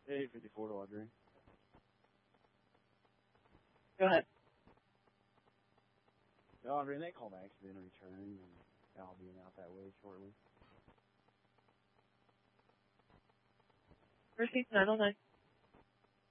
854 to Audrey. Go ahead. Audrey, that call to action been returned, and I'll be out that way shortly. Receipt 909.